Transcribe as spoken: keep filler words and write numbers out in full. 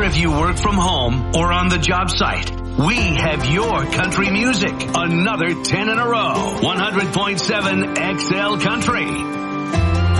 if you work from home or on the job site, we have your country music. Another ten in a row. one hundred point seven X L Country.